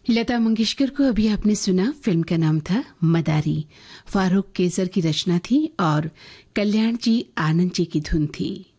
लता मंगेशकर को अभी आपने सुना। फिल्म का नाम था मदारी। फारूक केसर की रचना थी और कल्याण जी आनंद जी की धुन थी।